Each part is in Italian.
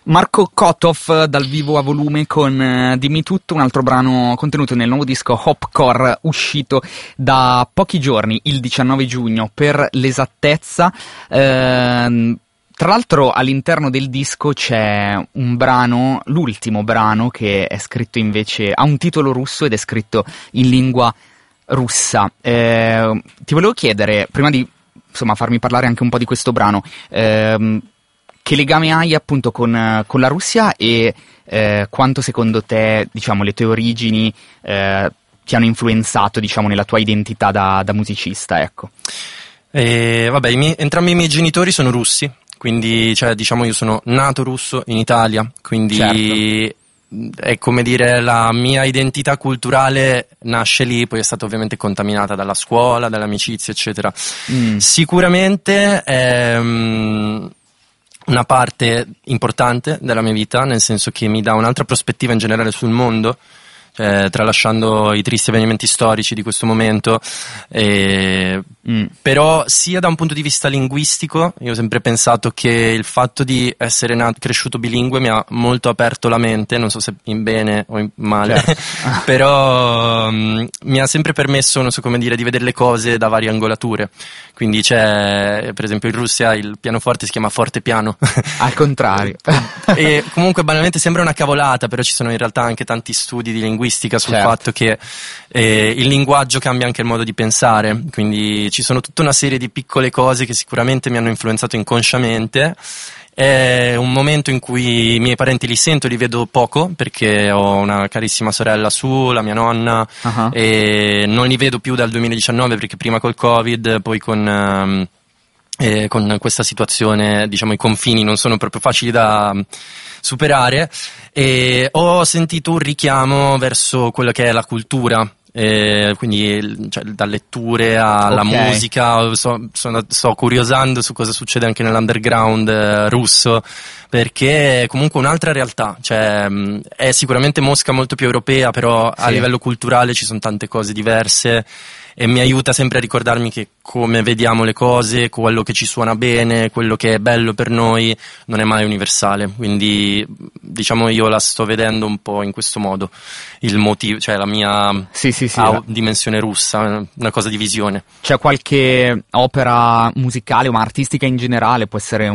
Marco Kotov dal vivo a volume con Dimmi Tutto, un altro brano contenuto nel nuovo disco Hopcore, uscito da pochi giorni, il 19 giugno per l'esattezza. Tra l'altro all'interno del disco c'è un brano, l'ultimo brano, che è scritto invece, ha un titolo russo ed è scritto in lingua russa. Ti volevo chiedere, prima di farmi parlare anche un po' di questo brano, che legame hai appunto con la Russia e quanto secondo te, diciamo, le tue origini ti hanno influenzato, diciamo, nella tua identità da musicista, ecco? Entrambi i miei genitori sono russi, quindi diciamo io sono nato russo in Italia, quindi certo. È come dire, la mia identità culturale nasce lì, poi è stata ovviamente contaminata dalla scuola, dalle amicizie, eccetera. Sicuramente una parte importante della mia vita, nel senso che mi dà un'altra prospettiva in generale sul mondo, tralasciando i tristi avvenimenti storici di questo momento, però sia da un punto di vista linguistico, io ho sempre pensato che il fatto di essere cresciuto bilingue mi ha molto aperto la mente, non so se in bene o in male, certo. Però mi ha sempre permesso, non so come dire, di vedere le cose da varie angolature. Quindi c'è, per esempio in Russia il pianoforte si chiama fortepiano. Al contrario. E comunque banalmente sembra una cavolata, però ci sono in realtà anche tanti studi di linguistica sul certo. fatto che il linguaggio cambia anche il modo di pensare, quindi ci sono tutta una serie di piccole cose che sicuramente mi hanno influenzato inconsciamente. È un momento in cui i miei parenti li sento, li vedo poco, perché ho una carissima sorella su, la mia nonna, e non li vedo più dal 2019, perché prima col Covid, poi con questa situazione, diciamo, i confini non sono proprio facili da superare, e ho sentito un richiamo verso quello che è la cultura. Quindi da letture alla musica, sto curiosando su cosa succede anche nell'underground russo, perché è comunque un'altra realtà, è sicuramente Mosca molto più europea, però a livello culturale ci sono tante cose diverse, e mi aiuta sempre a ricordarmi che come vediamo le cose, quello che ci suona bene, quello che è bello per noi non è mai universale, quindi diciamo io la sto vedendo un po' in questo modo, il motivo, la mia dimensione russa, una cosa di visione. C'è qualche opera musicale o artistica in generale, può essere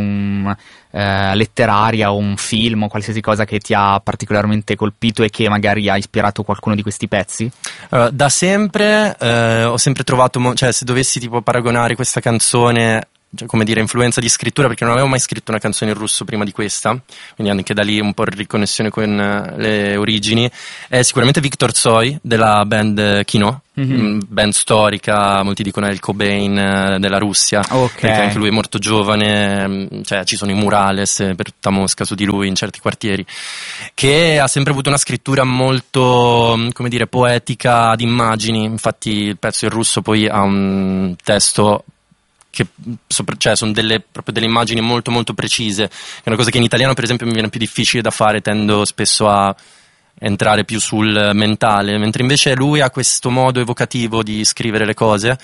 letteraria o un film o qualsiasi cosa che ti ha particolarmente colpito e che magari ha ispirato qualcuno di questi pezzi? Da sempre ho sempre trovato, se dovessi tipo paragonare questa canzone, come dire, influenza di scrittura, perché non avevo mai scritto una canzone in russo prima di questa, quindi anche da lì un po' riconnessione con le origini, è sicuramente Viktor Tsoi della band Kino, band storica, molti dicono è il Cobain della Russia, perché anche lui è molto giovane, ci sono i murales per tutta Mosca su di lui in certi quartieri, che ha sempre avuto una scrittura molto, come dire, poetica ad immagini. Infatti il pezzo in russo poi ha un testo che sono proprio delle immagini molto molto precise, che è una cosa che in italiano per esempio mi viene più difficile da fare, tendo spesso a entrare più sul mentale, mentre invece lui ha questo modo evocativo di scrivere le cose,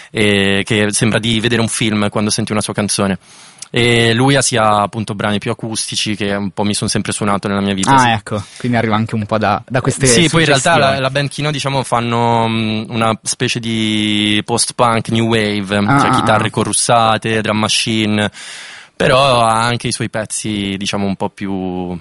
che sembra di vedere un film quando senti una sua canzone. E lui ha sia appunto brani più acustici che un po' mi sono sempre suonato nella mia vita. Ecco, quindi arriva anche un po' da queste Sì, poi in realtà la band Kino, diciamo, fanno una specie di post-punk new wave, chitarre corrussate, drum machine, però ha anche i suoi pezzi, diciamo, un po' più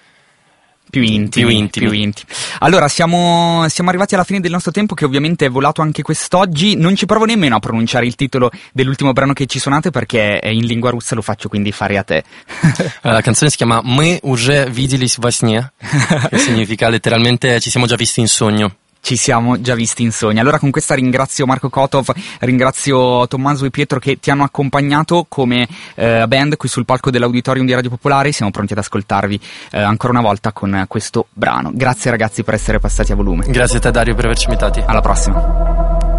intimi. Allora, siamo arrivati alla fine del nostro tempo, che ovviamente è volato anche quest'oggi. Non ci provo nemmeno a pronunciare il titolo dell'ultimo brano che ci suonate, perché è in lingua russa, lo faccio quindi fare a te. La canzone si chiama Мы уже виделись во сне, che significa letteralmente ci siamo già visti in sogno. Ci siamo già visti in sogno. Allora con questa ringrazio Marco Kotov, ringrazio Tommaso e Pietro che ti hanno accompagnato come band qui sul palco dell'Auditorium di Radio Popolare. Siamo pronti ad ascoltarvi ancora una volta con questo brano. Grazie ragazzi per essere passati a volume. Grazie a te Dario per averci invitati. Alla prossima.